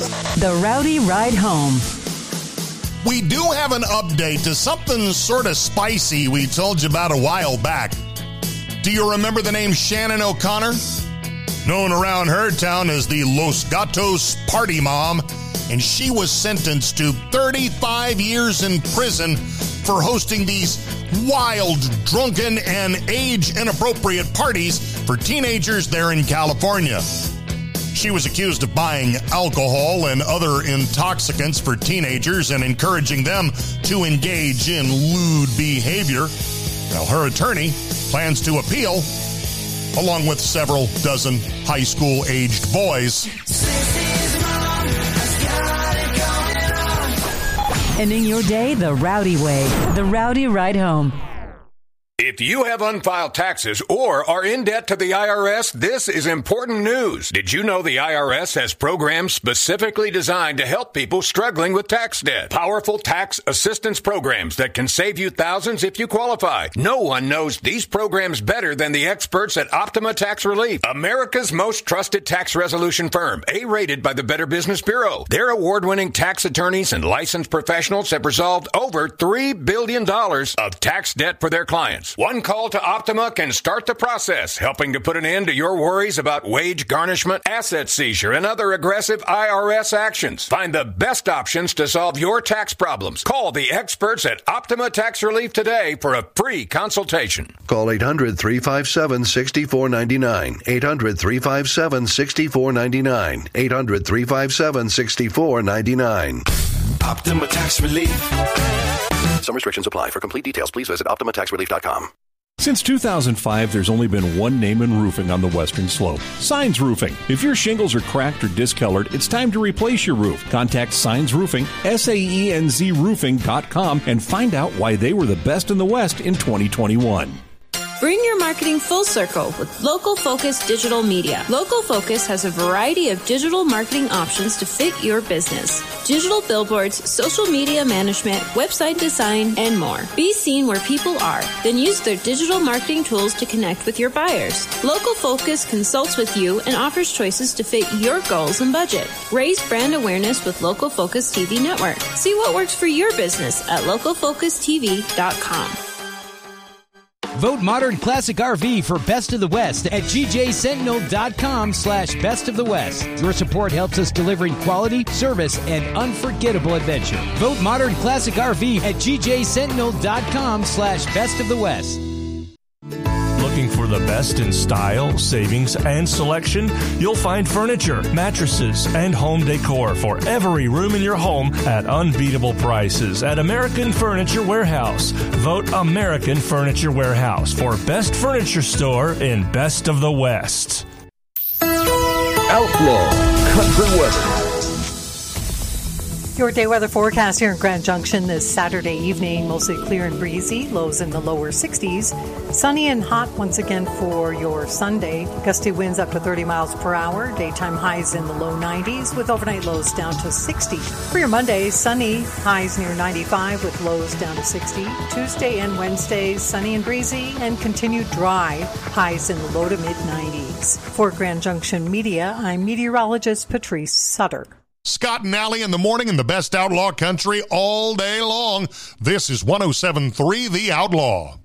The Rowdy Ride Home. We do have an update to something sort of spicy we told you about a while back. Do you remember the name Shannon O'Connor? Known around her town as the Los Gatos Party Mom, and she was sentenced to 35 years in prison for hosting these wild, drunken, and age-inappropriate parties for teenagers there in California. She was accused of buying alcohol and other intoxicants for teenagers and encouraging them to engage in lewd behavior. Well, her attorney plans to appeal, along with several dozen high school-aged boys. Ending your day the Rowdy way. The Rowdy Ride Home. If you have unfiled taxes or are in debt to the IRS, this is important news. Did you know the IRS has programs specifically designed to help people struggling with tax debt? Powerful tax assistance programs that can save you thousands if you qualify. No one knows these programs better than the experts at Optima Tax Relief, America's most trusted tax resolution firm, A-rated by the Better Business Bureau. Their award-winning tax attorneys and licensed professionals have resolved over $3 billion of tax debt for their clients. One call to Optima can start the process, helping to put an end to your worries about wage garnishment, asset seizure, and other aggressive IRS actions. Find the best options to solve your tax problems. Call the experts at Optima Tax Relief today for a free consultation. Call 800-357-6499. 800-357-6499. 800-357-6499. Optima Tax Relief. Some restrictions apply. For complete details, please visit OptimaTaxRelief.com. Since 2005, there's only been one name in roofing on the Western Slope, Signs Roofing. If your shingles are cracked or discolored, it's time to replace your roof. Contact Signs Roofing, SAENZroofing.com, and find out why they were the best in the West in 2021. Bring your marketing full circle with Local Focus Digital Media. Local Focus has a variety of digital marketing options to fit your business. Digital billboards, social media management, website design, and more. Be seen where people are, then use their digital marketing tools to connect with your buyers. Local Focus consults with you and offers choices to fit your goals and budget. Raise brand awareness with Local Focus TV Network. See what works for your business at localfocustv.com. Vote Modern Classic RV for Best of the West at gjsentinel.com/Best of the West. Your support helps us delivering quality, service, and unforgettable adventure. Vote Modern Classic RV at gjsentinel.com/Best of the West. Looking for the best in style, savings, and selection? You'll find furniture, mattresses, and home decor for every room in your home at unbeatable prices at American Furniture Warehouse. Vote American Furniture Warehouse for Best Furniture Store in Best of the West. Outlaw Country Weather. Your day weather forecast here in Grand Junction this Saturday evening. Mostly clear and breezy. Lows in the lower 60s. Sunny and hot once again for your Sunday. Gusty winds up to 30 miles per hour. Daytime highs in the low 90s with overnight lows down to 60. For your Monday, sunny. Highs near 95 with lows down to 60. Tuesday and Wednesday, sunny and breezy and continued dry. Highs in the low to mid 90s. For Grand Junction Media, I'm meteorologist Patrice Sutter. Scott and Allie in the morning in the best outlaw country all day long. This is 107.3 The Outlaw.